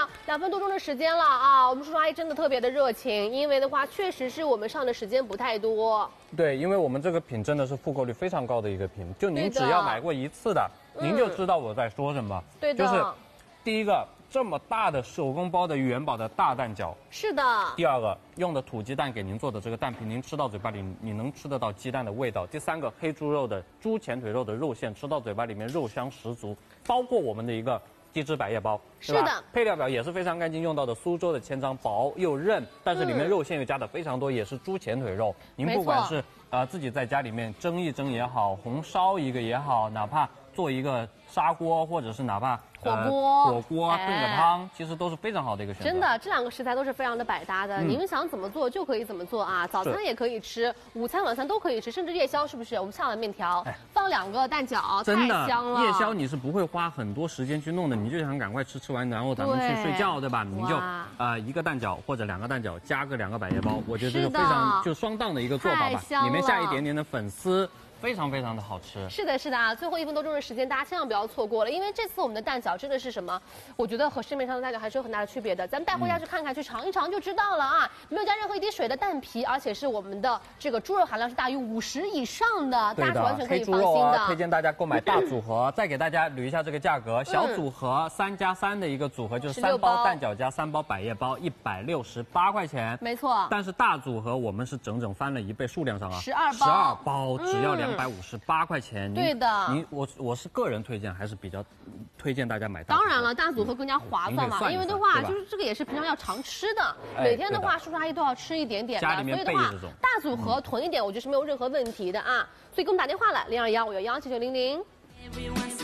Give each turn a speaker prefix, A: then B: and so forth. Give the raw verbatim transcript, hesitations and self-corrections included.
A: 了两分多钟的时间了啊，我们叔叔阿姨真的特别的热情，因为的话确实是我们上的时间不太多。
B: 对，因为我们这个品真的是复购率非常高的一个品，就您只要买过一次的，您就知道我在说什么。
A: 对的，
B: 就是第一个这么大的手工包的元宝的大蛋饺，
A: 是的。
B: 第二个用的土鸡蛋给您做的这个蛋皮，您吃到嘴巴里你能吃得到鸡蛋的味道。第三个黑猪肉的猪前腿肉的肉馅，吃到嘴巴里面肉香十足，包括我们的一个鸡汁百叶包，
A: 是的，
B: 配料表也是非常干净，用到的苏州的千张薄又韧，但是里面肉馅又加的非常多，也是猪前腿肉。您不管是呃自己在家里面蒸一蒸也好，红烧一个也好，哪怕做一个砂锅，或者是哪怕
A: 火锅、
B: 火锅炖个汤，其实都是非常好的一个选择。
A: 真的，这两个食材都是非常的百搭的，你们想怎么做就可以怎么做啊！早餐也可以吃，午餐、晚餐都可以吃，甚至夜宵是不是？我们下碗面条，放两个蛋饺，太香了。
B: 夜宵你是不会花很多时间去弄的，你就想赶快吃，吃完然后咱们去睡觉，对吧？你就呃一个蛋饺或者两个蛋饺加个两个百叶包，我觉得这是非常就双档的一个做法吧。里面下一点点的粉丝。非常非常的好吃，
A: 是的，是的啊！最后一分多钟的时间，大家千万不要错过了，因为这次我们的蛋饺真的是什么？我觉得和市面上的蛋饺还是有很大的区别的。咱们带回家去看看，嗯、去尝一尝就知道了啊！没有加任何一滴水的蛋皮，而且是我们的这个猪肉含量是大于五十以上的，大家是完全可以放心的。
B: 啊、推荐大家购买大组合，再给大家捋一下这个价格。小组合三加三的一个组合就是三包蛋饺加三包百叶包，一百六十八块钱。
A: 没错。但
B: 是大组合我们是整整翻了一倍，数量上啊，
A: 十二包，
B: 十二包只要两百五十八块。块钱，
A: 对的，
B: 你我我是个人推荐，还是比较推荐大家买大。
A: 当然了，大组合更加划算嘛，因为的话就是这个也是平常要常吃的，每天的话叔叔阿姨都要吃一点点的，所以的话大组合囤一点，我觉得是没有任何问题的啊。所以给我们打电话来零二幺五幺幺七九零零。